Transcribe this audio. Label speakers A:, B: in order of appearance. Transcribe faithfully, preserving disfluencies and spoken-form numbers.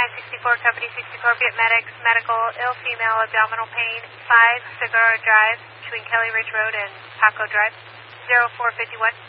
A: sixty-four, company sixty-four, Viet Medics, medical, ill female, abdominal pain, five Cigar Drive, between Kelly Ridge Road and Paco Drive, zero four fifty-one.